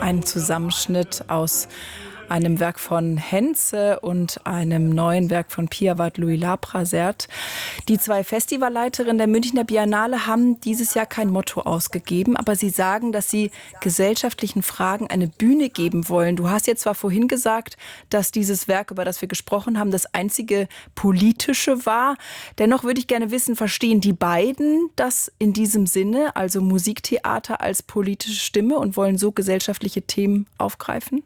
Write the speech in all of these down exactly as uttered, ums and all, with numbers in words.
ein Zusammenschnitt aus einem Werk von Henze und einem neuen Werk von Piavath Louis Laprazert. Die zwei Festivalleiterinnen der Münchner Biennale haben dieses Jahr kein Motto ausgegeben, aber sie sagen, dass sie gesellschaftlichen Fragen eine Bühne geben wollen. Du hast jetzt zwar vorhin gesagt, dass dieses Werk, über das wir gesprochen haben, das einzige politische war. Dennoch würde ich gerne wissen, verstehen die beiden das in diesem Sinne, also Musiktheater als politische Stimme, und wollen so gesellschaftliche Themen aufgreifen?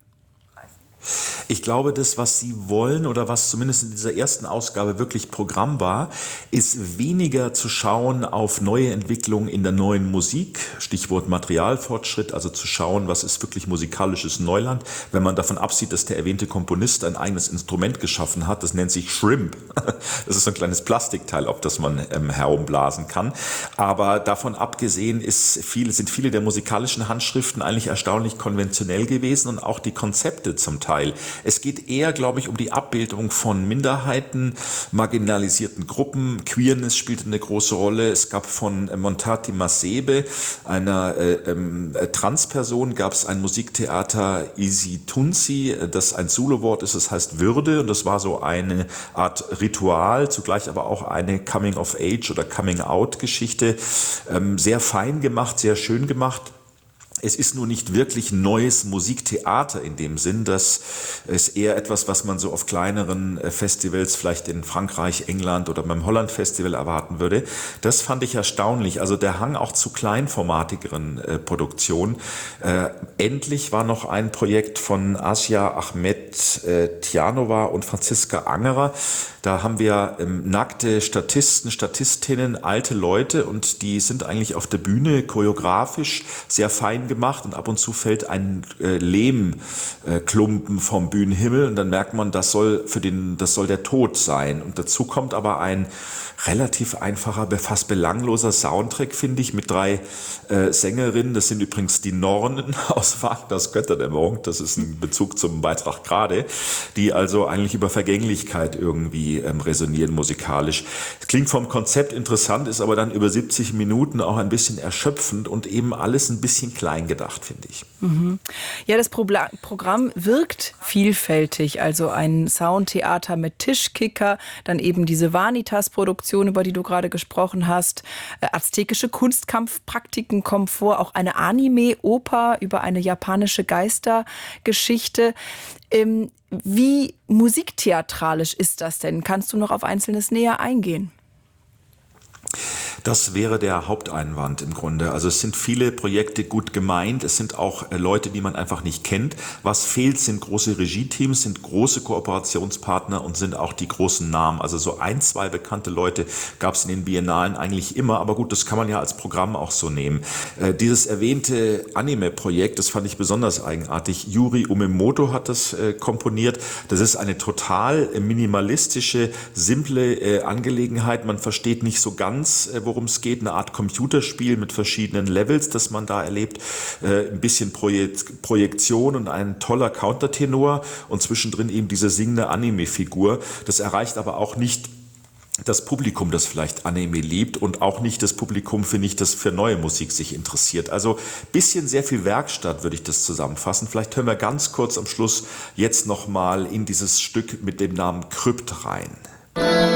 Ich glaube, das, was Sie wollen oder was zumindest in dieser ersten Ausgabe wirklich Programm war, ist weniger zu schauen auf neue Entwicklungen in der neuen Musik, Stichwort Materialfortschritt, also zu schauen, was ist wirklich musikalisches Neuland, wenn man davon absieht, dass der erwähnte Komponist ein eigenes Instrument geschaffen hat, das nennt sich Shrimp. Das ist so ein kleines Plastikteil, auf das man ähm, herumblasen kann. Aber davon abgesehen ist viele, sind viele der musikalischen Handschriften eigentlich erstaunlich konventionell gewesen und auch die Konzepte zum Teil. Es geht eher, glaube ich, um die Abbildung von Minderheiten, marginalisierten Gruppen. Queerness spielte eine große Rolle. Es gab von Montati Masebe, einer äh, äh, Transperson, gab es ein Musiktheater Isi Tunsi, das ein Zulu-Wort ist, das heißt Würde. Und das war so eine Art Ritual, zugleich aber auch eine Coming-of-Age- oder Coming-out-Geschichte. Ähm, sehr fein gemacht, sehr schön gemacht. Es ist nur nicht wirklich neues Musiktheater in dem Sinn, dass es eher etwas, was man so auf kleineren Festivals, vielleicht in Frankreich, England oder beim Holland Festival erwarten würde. Das fand ich erstaunlich. Also der Hang auch zu kleinformatigeren äh, Produktionen. Äh, endlich war noch ein Projekt von Asia Ahmed äh, Tjanova und Franziska Angerer. Da haben wir ähm, nackte Statisten, Statistinnen, alte Leute, und die sind eigentlich auf der Bühne choreografisch sehr fein gemacht, und ab und zu fällt ein äh, Lehmklumpen äh, vom Bühnenhimmel, und dann merkt man, das soll für den, das soll der Tod sein. Und dazu kommt aber ein relativ einfacher, fast belangloser Soundtrack, finde ich, mit drei äh, Sängerinnen. Das sind übrigens die Nornen aus Wagners Götterdämmerung. Das ist ein Bezug zum Beitrag gerade, die also eigentlich über Vergänglichkeit irgendwie ähm, resonieren musikalisch. Es klingt vom Konzept interessant, ist aber dann über siebzig Minuten auch ein bisschen erschöpfend und eben alles ein bisschen klein gedacht, finde ich. Mhm. Ja, das Pro- Programm wirkt vielfältig. Also ein Soundtheater mit Tischkicker, dann eben diese Vanitas-Produktion, über die du gerade gesprochen hast. Äh, aztekische Kunstkampfpraktiken kommen vor, auch eine Anime-Oper über eine japanische Geistergeschichte. Ähm, wie musiktheatralisch ist das denn? Kannst du noch auf Einzelnes näher eingehen? Das wäre der Haupteinwand im Grunde. Also es sind viele Projekte gut gemeint, es sind auch äh, Leute, die man einfach nicht kennt. Was fehlt, sind große Regie-Teams, sind große Kooperationspartner und sind auch die großen Namen. Also so ein, zwei bekannte Leute gab es in den Biennalen eigentlich immer, aber gut, das kann man ja als Programm auch so nehmen. Äh, dieses erwähnte Anime-Projekt, das fand ich besonders eigenartig. Yuri Umemoto hat das äh, komponiert. Das ist eine total äh, minimalistische, simple äh, Angelegenheit. Man versteht nicht so ganz, äh, worum es geht, eine Art Computerspiel mit verschiedenen Levels, das man da erlebt, äh, ein bisschen Projek- Projektion und ein toller Countertenor und zwischendrin eben diese singende Anime-Figur. Das erreicht aber auch nicht das Publikum, das vielleicht Anime liebt, und auch nicht das Publikum, finde ich, das für neue Musik sich interessiert. Also bisschen sehr viel Werkstatt, würde ich das zusammenfassen. Vielleicht hören wir ganz kurz am Schluss jetzt nochmal in dieses Stück mit dem Namen Krypt rein.